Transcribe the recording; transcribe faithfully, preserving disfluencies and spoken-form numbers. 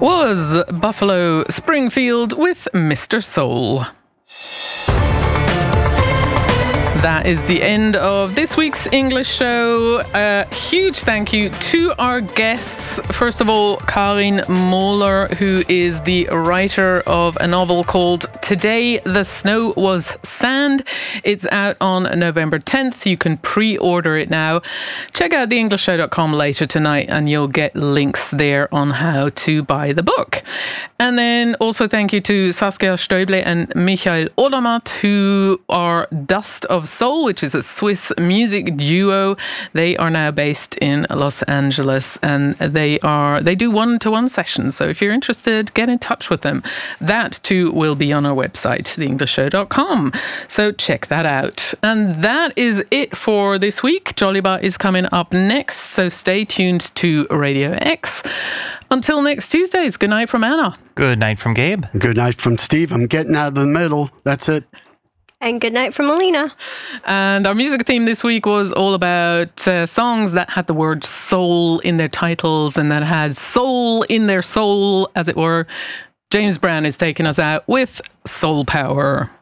was Buffalo Springfield with Mister Soul. That is the end of this week's English show. A huge thank you to our guests. First of all, Karin Moller, who is the writer of a novel called Today the Snow Was Sand. It's out on November tenth. You can pre-order it now. Check out the english show dot com later tonight and you'll get links there on how to buy the book. And then also thank you to Saskia Steuble and Michael Odermatt, who are Dust of Soul, which is a Swiss music duo. They are now based in Los Angeles and they are they do one-to-one sessions. So if you're interested, get in touch with them. That too will be on our website, the english show dot com. So check that out. And that is it for this week. Jollybar is coming up next, so stay tuned to Radio X. Until next Tuesday, it's good night from Anna. Good night from Gabe. Good night from Steve. I'm getting out of the middle. That's it. And good night from Alina. And our music theme this week was all about uh, songs that had the word soul in their titles and that had soul in their soul, as it were. James Brown is taking us out with Soul Power.